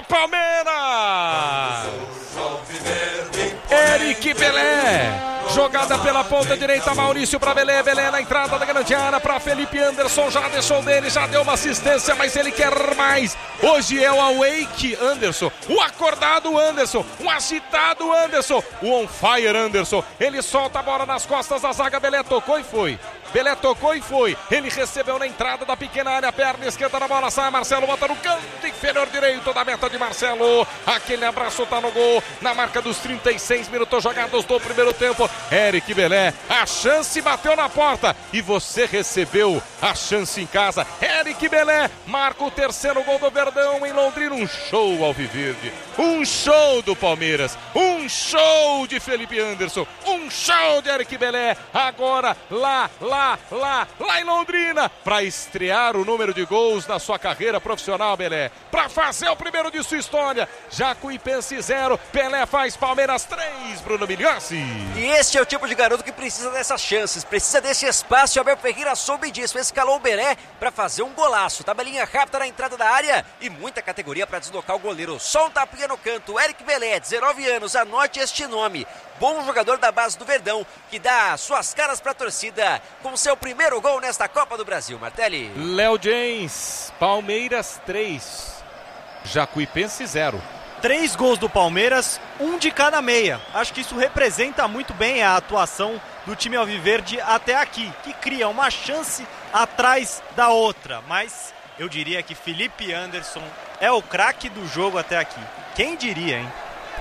Palmeiras! Eric Belé. Jogada pela ponta direita, Maurício para Belé. Belé na entrada da grande área para Felipe Anderson. Já deixou dele, já deu uma assistência, mas ele quer mais. Hoje é o awake Anderson, o acordado Anderson, o agitado Anderson, o on fire Anderson. Ele solta a bola nas costas da zaga. Belé tocou e foi. Belé tocou e foi. Ele recebeu na entrada da pequena área, perna esquerda na bola, sai Marcelo, bota no canto inferior direito da meta de Marcelo. Aquele abraço tá no gol, na marca dos 36 minutos jogados do primeiro tempo. Eric Belé, a chance bateu na porta e você recebeu a chance em casa. Eric Belé marca o terceiro gol do Verdão em Londrina. Um show alviverde, um show do Palmeiras, um show de Felipe Anderson, um show de Eric Belé. Agora lá em Londrina, para estrear o número de gols na sua carreira profissional, Belé, para fazer o primeiro de sua história. Jacuipense 0, Pelé faz, Palmeiras 3, Bruno Migliossi. E este é o tipo de garoto que precisa dessas chances, precisa desse espaço. E Abel Ferreira soube disso, escalou o Belé para fazer um golaço. Tabelinha rápida na entrada da área e muita categoria para deslocar o goleiro. Só um tapinha no canto. Eric Belé, 19 anos, anote este nome. Bom jogador da base do Verdão, que dá suas caras para a torcida com seu primeiro gol nesta Copa do Brasil. Martelli. Léo James, Palmeiras 3, Jacuipense 0. 3 gols do Palmeiras, 1 de cada meia. Acho que isso representa muito bem a atuação do time alviverde até aqui, que cria uma chance atrás da outra. Mas eu diria que Felipe Anderson é o craque do jogo até aqui. Quem diria, hein?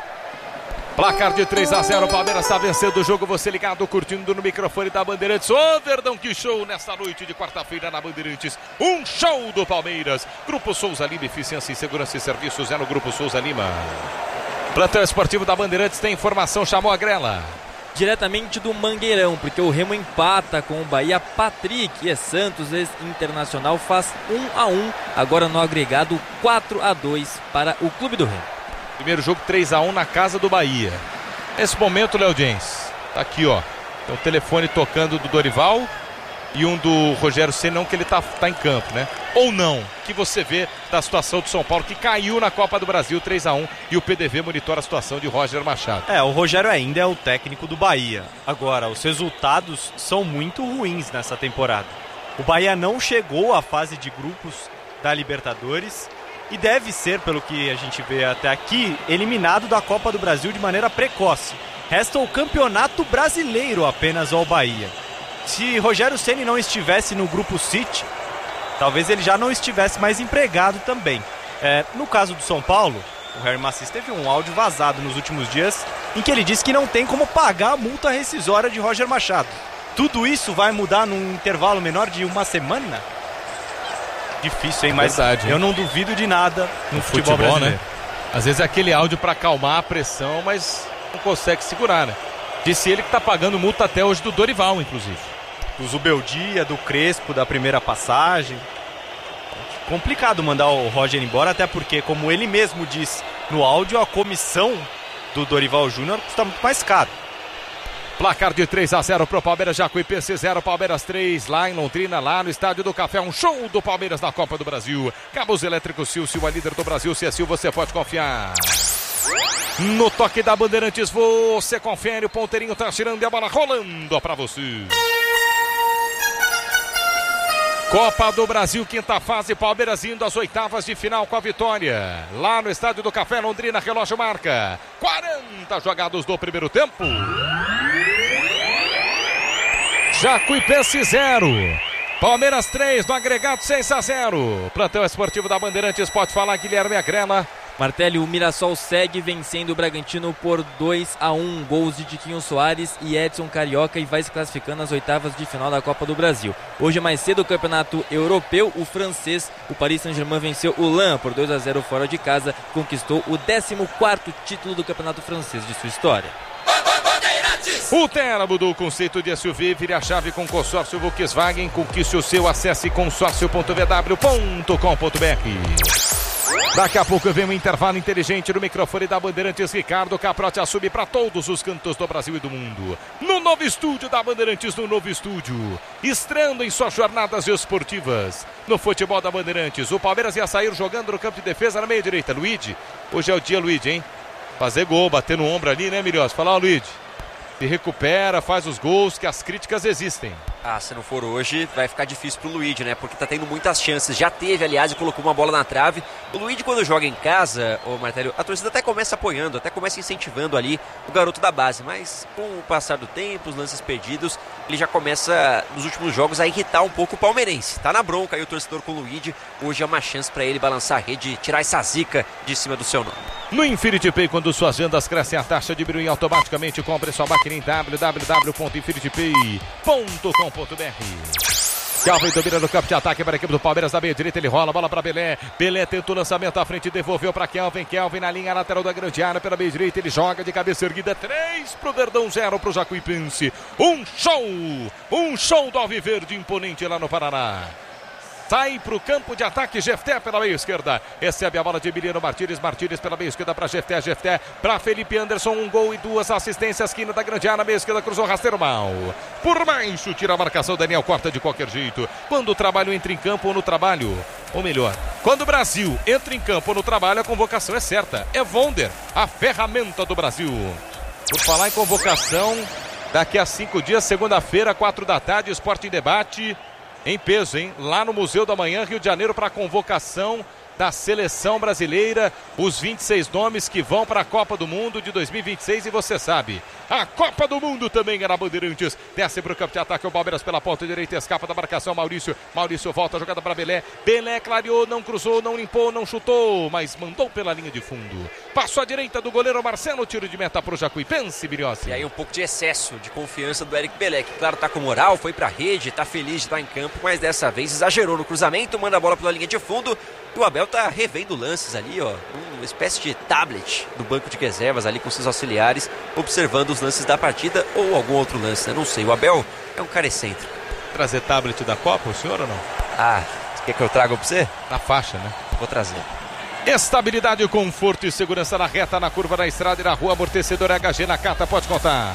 Placar de 3-0, Palmeiras está vencendo o jogo. Você ligado, curtindo no microfone da Bandeirantes. Ô, Verdão, que show nesta noite de quarta-feira na Bandeirantes. Um show do Palmeiras. Grupo Souza Lima, eficiência em segurança e serviços é no Grupo Souza Lima. Plantão esportivo da Bandeirantes tem informação, chamou a Grela. Diretamente do Mangueirão, porque o Remo empata com o Bahia. Patrick, Santos, ex-internacional, faz 1-1. Agora no agregado 4-2 para o Clube do Remo. Primeiro jogo 3-1 na casa do Bahia. Nesse momento, Léo James, tá aqui, ó. Tem o telefone tocando do Dorival e um do Rogério Ceni, não que ele tá em campo, né? Ou não, que você vê da situação do São Paulo, que caiu na Copa do Brasil 3-1, e o PDV monitora a situação de Roger Machado. O Rogério ainda é o técnico do Bahia. Agora, os resultados são muito ruins nessa temporada. O Bahia não chegou à fase de grupos da Libertadores e deve ser, pelo que a gente vê até aqui, eliminado da Copa do Brasil de maneira precoce. Resta o Campeonato Brasileiro apenas ao Bahia. Se Rogério Ceni não estivesse no Grupo City, talvez ele já não estivesse mais empregado também. No caso do São Paulo, o Harry Macis teve um áudio vazado nos últimos dias em que ele disse que não tem como pagar a multa rescisória de Roger Machado. Tudo isso vai mudar num intervalo menor de uma semana? Difícil, hein? Mas verdade, eu não duvido de nada no futebol brasileiro. Né? Às vezes é aquele áudio para acalmar a pressão, mas não consegue segurar, né? Disse ele que tá pagando multa até hoje do Dorival, inclusive. Do Zubeldia, do Crespo, da primeira passagem. Complicado mandar o Roger embora, até porque, como ele mesmo diz no áudio, a comissão do Dorival Júnior custa muito mais caro. Placar de 3-0 pro Palmeiras, Jacuipense 0, Palmeiras 3, lá em Londrina, lá no Estádio do Café. Um show do Palmeiras na Copa do Brasil. Cabos elétricos Sil, Sil é líder do Brasil. Se é Sil, você pode confiar. No toque da Bandeirantes, você confere, o ponteirinho tá girando e a bola rolando pra você. Copa do Brasil, quinta fase, Palmeiras indo às oitavas de final com a vitória. Lá no Estádio do Café, Londrina, relógio marca 40 jogados do primeiro tempo. Jacuipense 0, Palmeiras 3, no agregado 6-0. Plantão esportivo da Bandeirantes, pode falar, Guilherme Agrela. Martelli, o Mirassol segue vencendo o Bragantino por 2-1, gols de Tiquinho Soares e Edson Carioca, e vai se classificando às oitavas de final da Copa do Brasil. Hoje, mais cedo, o Campeonato Europeu, o francês, o Paris Saint-Germain venceu o Lens por 2-0 fora de casa, conquistou o 14º título do Campeonato Francês de sua história. O Terra mudou o conceito de SUV, vire a chave com consórcio Volkswagen, conquiste o seu, acesse consórcio.vw.com.br. Daqui a pouco vem um intervalo inteligente no microfone da Bandeirantes. Ricardo Caprotti assume para todos os cantos do Brasil e do mundo. No novo estúdio da Bandeirantes, no novo estúdio. Estreando em suas jornadas esportivas. No futebol da Bandeirantes, o Palmeiras ia sair jogando no campo de defesa na meia direita. Luigi, hoje é o dia, Luigi, hein? Fazer gol, bater no ombro ali, né, Mirios? Fala, ó, Luigi. Se recupera, faz os gols, que as críticas existem. Se não for hoje, vai ficar difícil pro Luigi, né? Porque tá tendo muitas chances. Já teve, aliás, e colocou uma bola na trave. O Luigi, quando joga em casa, ô Martélio, a torcida até começa apoiando, até começa incentivando ali o garoto da base. Mas com o passar do tempo, os lances perdidos, ele já começa, nos últimos jogos, a irritar um pouco o palmeirense. Tá na bronca aí o torcedor com o Luigi. Hoje é uma chance para ele balançar a rede e tirar essa zica de cima do seu nome. No Infinity Pay, quando suas vendas crescem, a taxa diminui automaticamente. Compre sua máquina em www.infinitypay.com.br. Kelvin domina no campo de ataque para a equipe do Palmeiras da meia direita, ele rola a bola para Belé. Belé tentou o lançamento à frente, devolveu para Kelvin. Kelvin na linha lateral da grande área pela meia direita, ele joga de cabeça erguida. 3 pro Verdão, 0 pro Jacuipense. Um show do Alviverde imponente lá no Paraná. Sai para o campo de ataque, Jefté pela meia esquerda. Recebe a bola de Emiliano Martínez. Martínez pela meia esquerda para Jefté. Jefté para Felipe Anderson. 1 gol e 2 assistências. Esquina da grande área, meia esquerda, cruzou rasteiro mal. Por baixo, tira a marcação. Daniel corta de qualquer jeito. Quando o trabalho entra em campo ou no trabalho, ou melhor, quando o Brasil entra em campo ou no trabalho, a convocação é certa. É Wonder, a ferramenta do Brasil. Por falar em convocação, daqui a 5 dias, segunda-feira, 4 da tarde, Esporte em Debate. Em peso, hein? Lá no Museu da Manhã, Rio de Janeiro, para a convocação da seleção brasileira. Os 26 nomes que vão para a Copa do Mundo de 2026. E você sabe, a Copa do Mundo também é na Bandeirantes. Desce para o campo de ataque o Palmeiras pela ponta direita. Escapa da marcação Maurício. Maurício volta a jogada para Belé. Belé clareou, não cruzou, não limpou, não chutou, mas mandou pela linha de fundo. Passou à direita do goleiro Marcelo. Tiro de meta para o Jacuipense, Biriossi. E aí um pouco de excesso de confiança do Eric Belé, que claro, tá com moral, foi pra rede, tá feliz de estar em campo, mas dessa vez exagerou no cruzamento, manda a bola pela linha de fundo. E o Abel tá revendo lances ali, ó, uma espécie de tablet do banco de reservas ali com seus auxiliares, observando os lances da partida ou algum outro lance, né? Não sei, o Abel é um cara excêntrico. Trazer tablet da Copa, o senhor ou não? Você quer que eu traga pra você? Na faixa, né? Vou trazer. Estabilidade, conforto e segurança na reta, na curva, na estrada e na rua. Amortecedor HG na Cata, pode contar.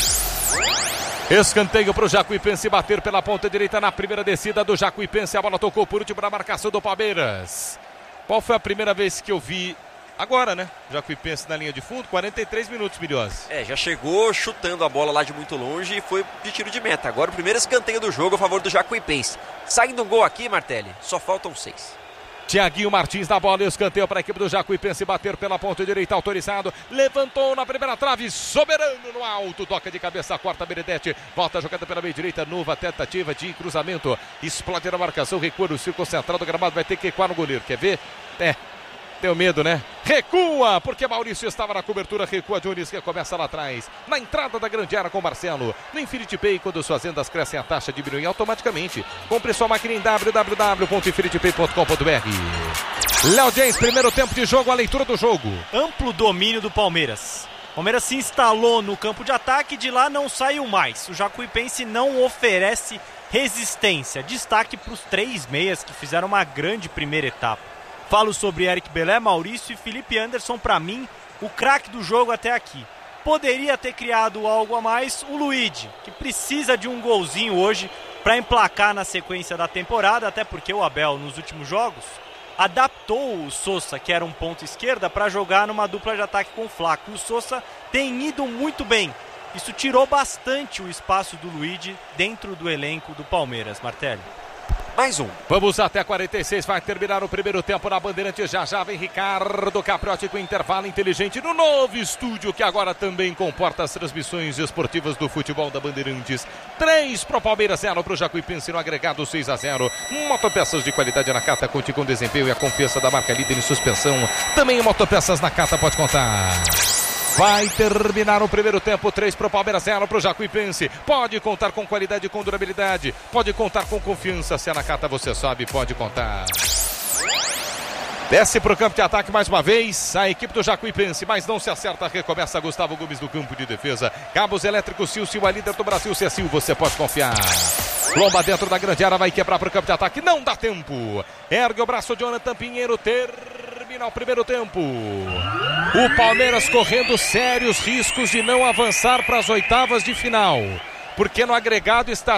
Escanteio para o Jacuipense bater pela ponta direita na primeira descida do Jacuipense. A bola tocou por último na marcação do Palmeiras. Qual foi a primeira vez que eu vi? Agora, né? Jacuipense na linha de fundo, 43 minutos, Milhose. Já chegou chutando a bola lá de muito longe e foi de tiro de meta. Agora o primeiro escanteio do jogo a favor do Jacuipense. Saindo um gol aqui, Martelli, só faltam 6. Thiaguinho Martins na bola, escanteio para a equipe do Jacuipense bater pela ponta direita, autorizado, levantou na primeira trave, soberano no alto, toca de cabeça, corta Benedetti, volta a jogada pela meia direita, nova tentativa de cruzamento, explode na marcação, recua no círculo central do gramado, vai ter que equar no goleiro, quer ver? Tenho medo, né? Recua, porque Maurício estava na cobertura, recua Jones que começa lá atrás, na entrada da grande área com Marcelo. No Infinity Pay, quando suas vendas crescem, a taxa diminui automaticamente. Compre sua máquina em www.infinitypay.com.br. Léo James, primeiro tempo de jogo, a leitura do jogo. Amplo domínio do Palmeiras. O Palmeiras se instalou no campo de ataque e de lá não saiu mais. O Jacuipense não oferece resistência. Destaque para os 3 meias que fizeram uma grande primeira etapa. Falo sobre Eric Belé, Maurício e Felipe Anderson, para mim, o craque do jogo até aqui. Poderia ter criado algo a mais o Luigi, que precisa de um golzinho hoje para emplacar na sequência da temporada, até porque o Abel, nos últimos jogos, adaptou o Sousa, que era um ponto esquerda, para jogar numa dupla de ataque com o Flaco. O Sousa tem ido muito bem. Isso tirou bastante o espaço do Luigi dentro do elenco do Palmeiras, Martelli. Mais um. Vamos até 46, vai terminar o primeiro tempo na Bandeirantes. Já vem Ricardo Caprotti com intervalo inteligente no novo estúdio, que agora também comporta as transmissões esportivas do futebol da Bandeirantes. 3 pro Palmeiras, 0 pro Jacuipense no agregado, 6-0. Motopeças de qualidade na Cata, conte com desempenho e a confiança da marca líder em suspensão. Também motopeças na Cata, pode contar. Vai terminar o primeiro tempo, 3 para o Palmeiras, 0 para o Jacuipense. Pode contar com qualidade e com durabilidade. Pode contar com confiança. Se é na Cata, você sabe, pode contar. Desce para o campo de ataque mais uma vez a equipe do Jacuipense, mas não se acerta. Recomeça Gustavo Gomes no campo de defesa. Cabos elétricos Silcio, a líder do Brasil. Cecil, você pode confiar. Lomba dentro da grande área, vai quebrar para o campo de ataque. Não dá tempo. Ergue o braço, Jonathan Pinheiro. Terminou termina o primeiro tempo. O Palmeiras correndo sérios riscos de não avançar para as oitavas de final, porque no agregado está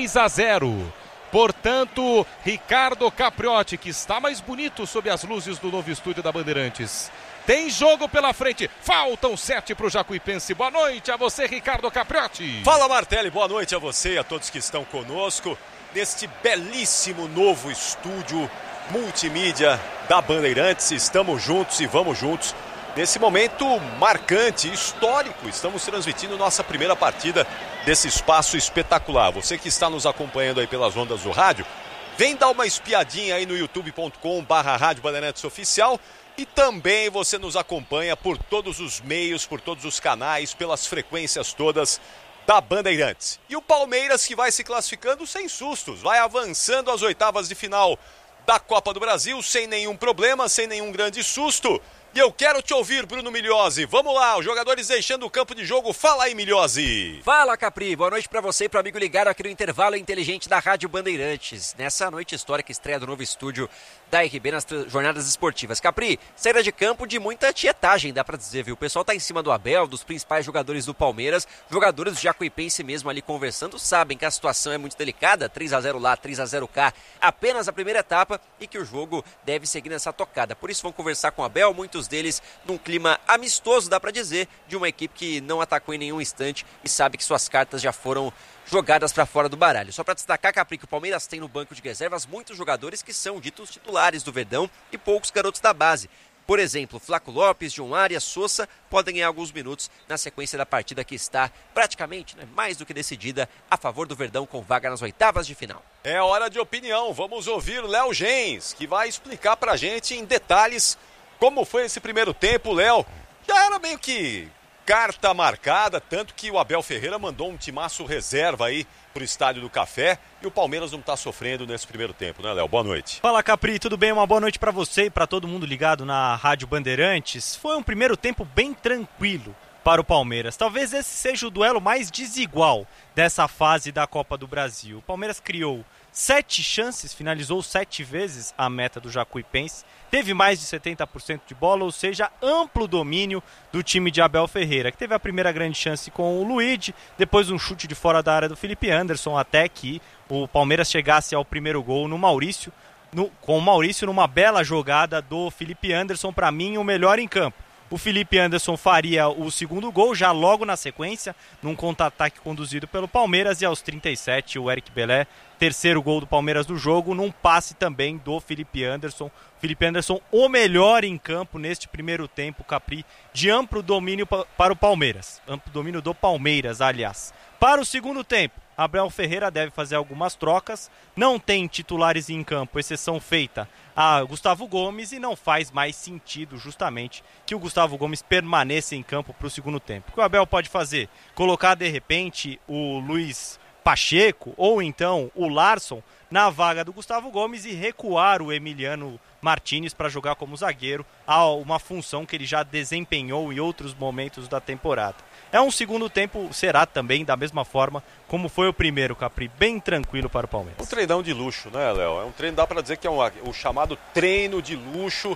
6-0. Portanto, Ricardo Capriotti, que está mais bonito sob as luzes do novo estúdio da Bandeirantes. Tem jogo pela frente, faltam 7 para o Jacuipense. Boa noite a você, Ricardo Capriotti. Fala, Martelli, boa noite a você e a todos que estão conosco neste belíssimo novo estúdio multimídia da Bandeirantes. Estamos juntos e vamos juntos nesse momento marcante, histórico. Estamos transmitindo nossa primeira partida desse espaço espetacular. Você que está nos acompanhando aí pelas ondas do rádio, vem dar uma espiadinha aí no youtube.com/Rádio Bandeirantes Oficial. E também você nos acompanha por todos os meios, por todos os canais, pelas frequências todas da Bandeirantes. E o Palmeiras que vai se classificando sem sustos, vai avançando às oitavas de final da Copa do Brasil sem nenhum problema, sem nenhum grande susto. E eu quero te ouvir, Bruno Migliozzi. Vamos lá, os jogadores deixando o campo de jogo. Fala aí, Migliozzi. Fala, Capri. Boa noite pra você e pro amigo ligado aqui no intervalo inteligente da Rádio Bandeirantes. Nessa noite histórica, estreia do novo estúdio da RB nas jornadas esportivas. Capri, saída de campo de muita tietagem, dá pra dizer, viu? O pessoal tá em cima do Abel, dos principais jogadores do Palmeiras. Jogadores do Jacuipense mesmo ali conversando, sabem que a situação é muito delicada. 3-0 lá, 3-0 cá, apenas a primeira etapa, e que o jogo deve seguir nessa tocada. Por isso vão conversar com o Abel, muitos deles num clima amistoso, dá pra dizer, de uma equipe que não atacou em nenhum instante e sabe que suas cartas já foram jogadas para fora do baralho. Só para destacar, Capri, que o Palmeiras tem no banco de reservas muitos jogadores que são ditos titulares do Verdão e poucos garotos da base. Por exemplo, Flaco Lopes, João Arias, Sousa podem ganhar alguns minutos na sequência da partida que está praticamente mais do que decidida a favor do Verdão com vaga nas oitavas de final. É hora de opinião. Vamos ouvir Léo Gens, que vai explicar pra gente em detalhes como foi esse primeiro tempo. Léo, já era meio que carta marcada, tanto que o Abel Ferreira mandou um timaço reserva aí pro Estádio do Café e o Palmeiras não tá sofrendo nesse primeiro tempo, né, Léo? Boa noite. Fala, Capri, tudo bem? Uma boa noite pra você e pra todo mundo ligado na Rádio Bandeirantes. Foi um primeiro tempo bem tranquilo para o Palmeiras. Talvez esse seja o duelo mais desigual dessa fase da Copa do Brasil. O Palmeiras criou 7 chances, finalizou 7 vezes a meta do Jacuipense, teve mais de 70% de bola, ou seja, amplo domínio do time de Abel Ferreira, que teve a primeira grande chance com o Luigi, depois um chute de fora da área do Felipe Anderson, até que o Palmeiras chegasse ao primeiro gol no Maurício, com o Maurício numa bela jogada do Felipe Anderson, para mim o melhor em campo. O Felipe Anderson faria o segundo gol já logo na sequência, num contra-ataque conduzido pelo Palmeiras, e aos 37 o Eric Belé, terceiro gol do Palmeiras do jogo, num passe também do Felipe Anderson. Felipe Anderson, o melhor em campo neste primeiro tempo, Capri, de amplo domínio para o Palmeiras. Amplo domínio do Palmeiras, aliás. Para o segundo tempo, Abel Ferreira deve fazer algumas trocas, não tem titulares em campo, exceção feita a Gustavo Gomes, e não faz mais sentido justamente que o Gustavo Gomes permaneça em campo para o segundo tempo. O que o Abel pode fazer? Colocar de repente o Luiz Pacheco ou então o Larsson na vaga do Gustavo Gomes e recuar o Emiliano Martínez para jogar como zagueiro, a uma função que ele já desempenhou em outros momentos da temporada. É um segundo tempo, será também da mesma forma como foi o primeiro, Capri, bem tranquilo para o Palmeiras. Um treinão de luxo, né, Léo? É um treino, dá para dizer que é o chamado treino de luxo,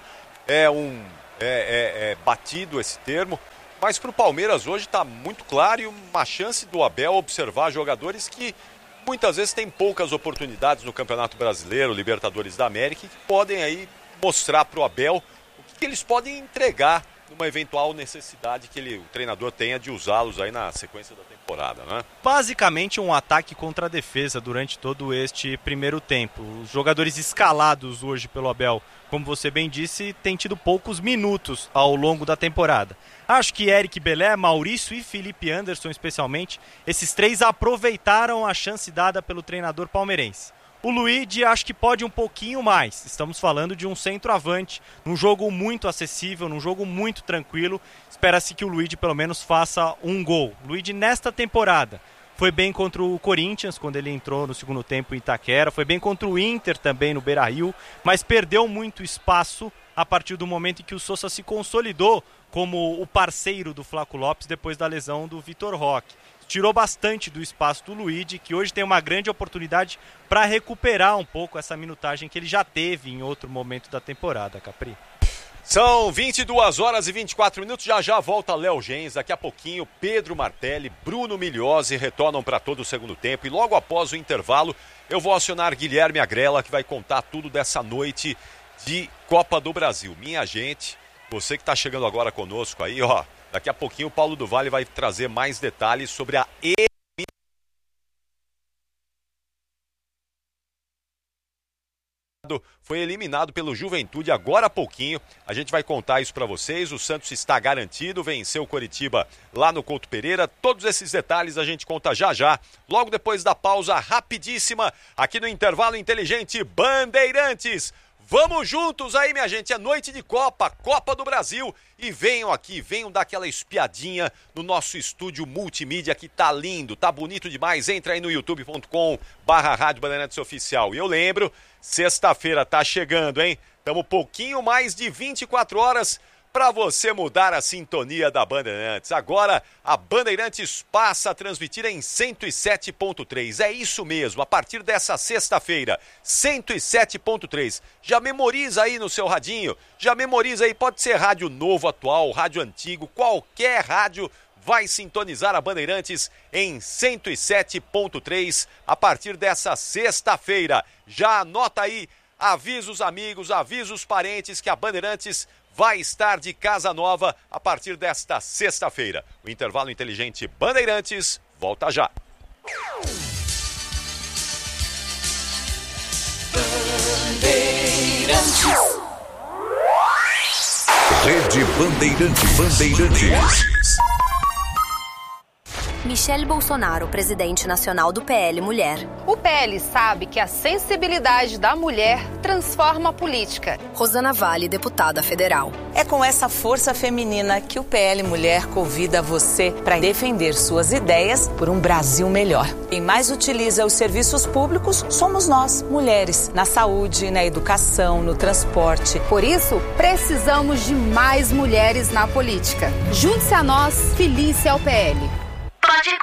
é batido esse termo, mas para o Palmeiras hoje está muito claro, e uma chance do Abel observar jogadores que muitas vezes têm poucas oportunidades no Campeonato Brasileiro, Libertadores da América, e que podem aí mostrar para o Abel o que eles podem entregar numa eventual necessidade que o treinador tenha de usá-los aí na sequência da temporada, né? Basicamente um ataque contra a defesa durante todo este primeiro tempo. Os jogadores escalados hoje pelo Abel, como você bem disse, têm tido poucos minutos ao longo da temporada. Acho que Eric Belé, Maurício e Felipe Anderson especialmente, esses três aproveitaram a chance dada pelo treinador palmeirense. O Luigi acho que pode um pouquinho mais. Estamos falando de um centroavante, num jogo muito acessível, num jogo muito tranquilo. Espera-se que o Luigi pelo menos faça um gol. O Luigi nesta temporada foi bem contra o Corinthians, quando ele entrou no segundo tempo em Itaquera. Foi bem contra o Inter também no Beira-Rio, mas perdeu muito espaço a partir do momento em que o Sousa se consolidou como o parceiro do Flaco Lopes depois da lesão do Vitor Roque. Tirou bastante do espaço do Luigi, que hoje tem uma grande oportunidade para recuperar um pouco essa minutagem que ele já teve em outro momento da temporada, Capri. São 22 horas e 24 minutos, já volta Léo Gens, daqui a pouquinho Pedro Martelli, Bruno Migliosi retornam para todo o segundo tempo e logo após o intervalo eu vou acionar Guilherme Agrela, que vai contar tudo dessa noite de Copa do Brasil. Minha gente, você que está chegando agora conosco aí, ó, daqui a pouquinho o Paulo do Vale vai trazer mais detalhes sobre a foi eliminado pelo Juventude agora há pouquinho. A gente vai contar isso para vocês. O Santos está garantido, venceu o Coritiba lá no Couto Pereira. Todos esses detalhes a gente conta já, logo depois da pausa rapidíssima, aqui no Intervalo Inteligente Bandeirantes. Vamos juntos aí, minha gente, é noite de Copa, Copa do Brasil. E venham aqui, venham dar aquela espiadinha no nosso estúdio multimídia que tá lindo, tá bonito demais. Entra aí no youtube.com/Rádio Bandeirantes Oficial. E eu lembro, sexta-feira tá chegando, hein? Estamos um pouquinho mais de 24 horas para você mudar a sintonia da Bandeirantes. Agora a Bandeirantes passa a transmitir em 107.3. É isso mesmo, a partir dessa sexta-feira, 107.3. Já memoriza aí no seu radinho, já memoriza aí, pode ser rádio novo, atual, rádio antigo, qualquer rádio vai sintonizar a Bandeirantes em 107.3 a partir dessa sexta-feira. Já anota aí, avisa os amigos, avisa os parentes que a Bandeirantes vai estar de casa nova a partir desta sexta-feira. O Intervalo Inteligente Bandeirantes volta já. Bandeirantes. Rede Bandeirantes. Michele Bolsonaro, presidente nacional do PL Mulher. O PL sabe que a sensibilidade da mulher transforma a política. Rosana Vale, deputada federal. É com essa força feminina que o PL Mulher convida você para defender suas ideias por um Brasil melhor. Quem mais utiliza os serviços públicos somos nós, mulheres, na saúde, na educação, no transporte. Por isso, precisamos de mais mulheres na política. Junte-se a nós, filie-se ao PL. Pode